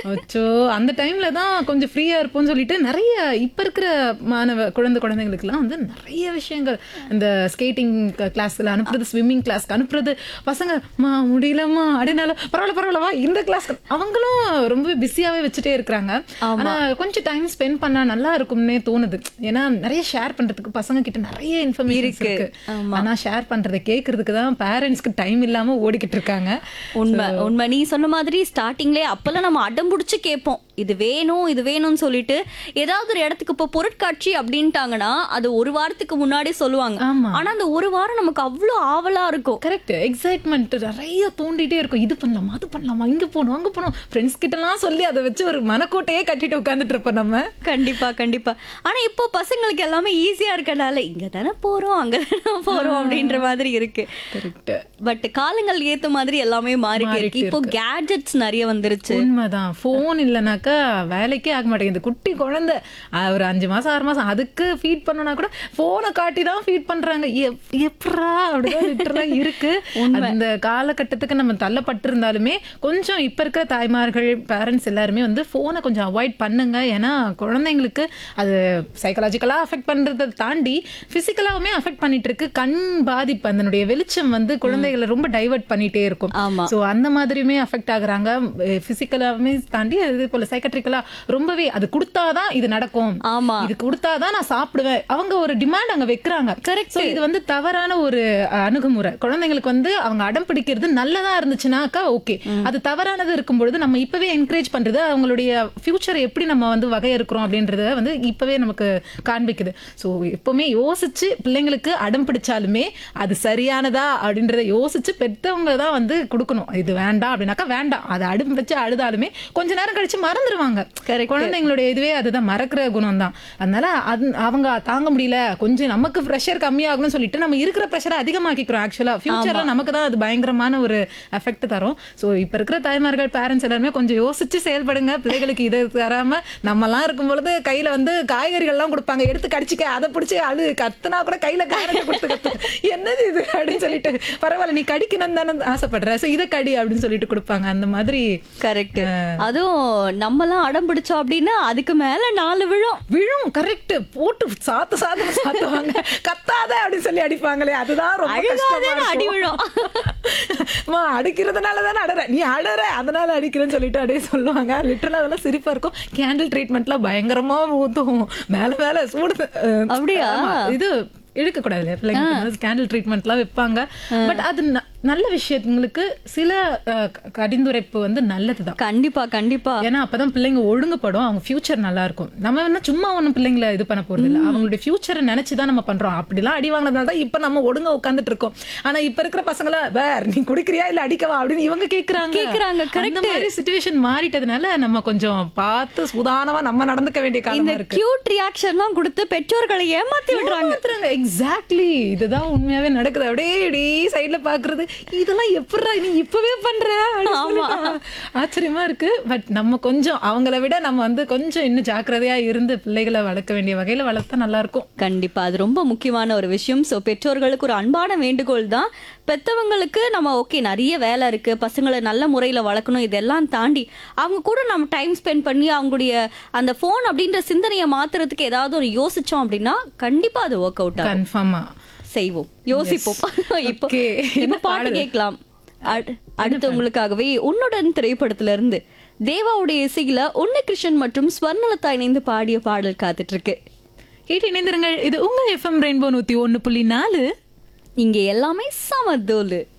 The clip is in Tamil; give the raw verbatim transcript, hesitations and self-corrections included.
அச்சோ! அந்த டைம்ல தான் கொஞ்சம் ஃப்ரீயா இருப்போம்னு சொல்லிட்டு நெறைய இப்ப இருக்கிற மாணவ குழந்தை குழந்தைகளுக்குலாம் வந்து நெறைய விஷயங்கள் இந்த ஸ்கேட்டிங் கிளாஸ்ல அனுப்புறது, ஸ்விம்மிங் கிளாஸ்க்கு அனுப்புறது, பசங்க மா முடியலம்மா அப்படினால பரவாயில்ல பரவாயில்ல வா இந்த கிளாஸ்க்கு அவங்களும் ரொம்ப பிஸியாவே வச்சுட்டே இருக்கிறாங்க. ஆனா கொஞ்சம் டைம் ஸ்பெண்ட் பண்ணா நல்லா இருக்கும்னே தோணுது. ஏன்னா நிறைய ஷேர் பண்றதுக்கு பசங்க கிட்ட நிறைய இன்ஃபர்மேஷன் இருக்கு. ஆனா ஷேர் பண்றதை கேட்கறதுக்கு தான் பேரண்ட்ஸ்க்கு டைம் இல்லாம ஓடிக்கிட்டு இருக்காங்க. உண்மை உண்மை நீ சொன்ன மாதிரி ஸ்டார்டிங்லேயே அப்பெல்லாம் நம்ம அடம் பிடிச்சி கேட்போம், இது வேணும் இது வேணும்னு சொல்லிட்டு. ஏதாவது ஒரு இடத்துக்கு இப்போ பொருட்காட்சி அப்படின்ட்டாங்கன்னா அது ஒரு வாரத்துக்கு முன்னாடி சொல்லுவாங்க. ஆனா அந்த ஒரு வாரம் நமக்கு அவ்வளோ ஆவலா இருக்கும். கரெக்ட், எக்ஸைட்மெண்ட் நிறைய தோண்டிட்டே இருக்கும். இது பண்ணலாமா அது பண்ணலாமா இங்க போகணும் அங்க போகணும் ஃப்ரெண்ட்ஸ் கிட்ட எல்லாம் சொல்லி அதை வச்சு ஒரு மனக்கோட்டையே கட்டிட்டு உட்காந்துட்டு இருப்போம் நம்ம. கண்டிப்பா கண்டிப்பா. ஆனா இப்போ பசங்களுக்கு எல்லாமே ஈஸியா இருக்கனால இங்க தானே போறோம் அங்க தானே போறோம் அப்படின்ற மாதிரி இருக்கு. கரெக்ட். பட் காலங்கள் ஏத்த மாதிரி எல்லாமே மாறிட்டே இருக்கு. இப்போ கேட்ஜெட்ஸ் நிறைய வந்துருச்சு. உண்மைதான். போன் இல்லைனாக்கா வேலைக்கே ஆக மாட்டேங்குது. குட்டி குழந்தை ஒரு அஞ்சு மாசம் ஆறு மாசம் அதுக்கு ஃபீட் பண்ணனா கூட போனை காட்டி தான் ஃபீட் பண்றாங்க. எப்படா அப்படிதான் இருக்கு. அந்த காலகட்டத்துக்கு நம்ம தள்ளப்பட்டு இருந்தாலுமே கொஞ்சம் இப்ப இருக்கிற தாய்மார்கள் பேரண்ட்ஸ் எல்லாருமே வந்து போனை கொஞ்சம் அவாய்ட் பண்ணுங்க. ஏன்னா குழந்தைங்களுக்கு அது சைக்கலாஜிக்கலா அஃபெக்ட் பண்றதை தாண்டி பிசிக்கலாவுமே அஃபெக்ட் பண்ணிட்டு இருக்கு. கண் பாதிப்பு, அதனுடைய வெளிச்சம் வந்து குழந்தைகளை ரொம்ப டைவர்ட் பண்ணிட்டே இருக்கும். சோ அந்த மாதிரியுமே அஃபெக்ட் ஆகுறாங்க. பிசிக்கலாவுமே தாண்டி அதே போல சைக்கட்ரிக்கலா ரொம்பவே அது கொடுத்தாதான் இது நடக்கும், இது கொடுத்தாதான் நான் சாப்பிடுவேன், அவங்க ஒரு டிமாண்ட் அங்க வைக்கிறாங்க. கரெக்ட். சோ இது வந்து தவறான ஒரு அணுகுமுறை. குழந்தைங்களுக்கு வந்து அவங்க அடம் பிடிக்கிறது நல்லதா இருந்துச்சுனாக்கா ஓகே, அது தவறானது இருக்கும் பொழுது நம்ம இப்பவே என்கரேஜ் பண்றது அவங்களுடைய ஃபியூச்சரை எப்படி நம்ம வந்து வகையறுக்கிறோம் அப்படின்றத வந்து இப்பவே நமக்கு காண்பிக்குது. ஸோ எப்பவுமே யோசிச்சு பிள்ளைங்களுக்கு அடம் பிடிச்சாலுமே அது சரியானதா அப்படின்றத யோசிச்சு பெற்றவங்க தான் வந்து கொடுக்கணும். இது வேண்டாம் அப்படின்னாக்கா வேண்டாம், அதை அடம் பிடிச்சு அழுதாலுமே கொஞ்ச நேரம் கழிச்சு மறந்துடுவாங்க. குழந்தைங்களுடைய இதுவே அதுதான், மறக்கிற குணம் தான். அதனால அது அவங்க தாங்க முடியல, கொஞ்சம் நமக்கு ப்ரெஷர் கம்மியாகணும்னு சொல்லிட்டு நம்ம இருக்கிற ப்ரெஷரை அதிகமாக்கிக்கிறோம். ஆக்சுவலா ஃபியூச்சர்ல நமக்கு தான் அது பயங்கரமான ஒரு எஃபெக்ட் தரும். ஸோ இப்ப இருக்கிற தாய்மார்கள் பேரண்ட்ஸ் எல்லாருமே கொஞ்சம் யோசிச்சு செயல்படுங்க. பிள்ளைகளுக்கு இதை தராம நம்மலாம் இருக்கும் பொழுது கையில வந்து காய்கறிகள் எல்லாம் கொடுப்பாங்க, எடுத்து கடிச்சிக்க, அதை பிடிச்சி அழு கத்துனா கூட கையில காரத்தை கொடுத்து கத்து என்னது இது அப்படின்னு சொல்லிட்டு பரவாயில்ல நீ கடிக்கணும் தானே ஆசைப்படுற, சோ இதை கடி அப்படின்னு சொல்லிட்டு கொடுப்பாங்க. அந்த மாதிரி. கரெக்ட். அதுவும் நம்மலாம் அடம் பிடிச்சோம் அப்படின்னா அதுக்கு மேல நாலு விழும் விழும் கரெக்ட். போட்டு சாத்து சாத்து சாத்துவாங்க, கத்தாத அப்படின்னு சொல்லி அடிப்பாங்களே, அதுதான் ரொம்ப கஷ்டமா அடி விழும். அடிக்கிறதுனால தானே அடற, நீ அடற அதனால அடிக்கிறேன்னு சொல்லிட்டு அப்படியே சொல்லுவாங்க. லிட்டரலா அதெல்லாம் சிரிப்பா இருக்கும். கேண்டில் ட்ரீட்மெண்ட்லாம் பயங்கரமா ஊத்தும், மேல மேல சூடு. அப்படியா? இது இழுக்க கூடாது பிள்ளைங்களுக்கு கேண்டில் ட்ரீட்மெண்ட்லாம் வைப்பாங்க. பட் அது நல்ல விஷயங்களுக்கு சில கடிந்துரைப்பு வந்து நல்லதுதான். கண்டிப்பா கண்டிப்பா. ஏன்னா அப்பதான் பிள்ளைங்க ஒழுங்குபடும், அவங்க ஃபியூச்சர் நல்லா இருக்கும். நம்ம என்ன சும்மா ஒண்ணும் பிள்ளைங்களை இது பண்ண போறது இல்லை, அவங்களுடைய ஃபியூச்சரை நினைச்சுதான் நம்ம பண்றோம். அப்படிலாம் அடி வாங்கினதுனால தான் இப்ப நம்ம ஒழுங்கா உட்காந்துட்டு இருக்கோம். ஆனா இப்ப இருக்கிற பசங்கள வேற நீ குடிக்கிறியா இல்ல அடிக்கவா அப்படின்னு இவங்க கேக்குறாங்க கேக்குறாங்க அந்த மாதிரி சிச்சுவேஷன் மாறிட்டதுனால நம்ம கொஞ்சம் பார்த்து சூதானமா நம்ம நடந்துக்க வேண்டிய காலம் இருக்கு. கியூட் ரியாக்ஷன்லாம் கொடுத்து பெற்றோர்களை ஏமாத்தி விடுறாங்க. எக்ஸாக்ட்லி, இதுதான் உண்மையாவே நடக்குது. அப்படியே அப்படியே சைட்ல பாக்குறது, இதெல்லாம் எப்படா நீ இப்பவே பண்ற, ஆச்சரியமா இருக்கு. பட் நம்ம கொஞ்சம் அவங்கள விட நம்ம வந்து கொஞ்சம் இன்னும் ஜாக்கிரதையா இருந்து பிள்ளைகளை வளர்க்க வேண்டிய வகையில வளர்த்தா நல்லா இருக்கும். கண்டிப்பா, அது ரொம்ப முக்கியமான ஒரு விஷயம். ஸோ பெற்றோர்களுக்கு ஒரு அன்பான வேண்டுகோள் தான். பெற்றவங்களுக்கு நம்ம ஓகே நிறைய வேலை இருக்கு, பசங்களை நல்ல முறையில வளர்க்கணும், இதெல்லாம் தாண்டி அவங்க கூட நம்ம டைம் ஸ்பெண்ட் பண்ணி அவங்களுடைய அந்த போன் அப்படின்ற சிந்தனையை மாத்துறதுக்கு ஏதாவது ஒரு யோசிச்சோம் அப்படின்னா கண்டிப்பா அது ஒர்க் அவுட் ஆகும். கன்ஃபார்மா செய்வோம், யோசிப்போம். இப்போ இப்ப பாட்டு கேட்கலாம். அடுத்து உங்களுக்காகவே உன்னுடன் திரைப்படத்துல இருந்து தேவாவுடைய இசையில உன்னிகிருஷ்ணன் மற்றும் ஸ்வர்ணலதா இணைந்து பாடிய பாடல் காத்துட்டு இருக்கு. கேட்டு இணைந்திருங்கள். இது உங்க எஃப்எம் ரெயின்போ நூத்தி ஒன்னு புள்ளி நாலு. இங்க எல்லாமே சமதோலு.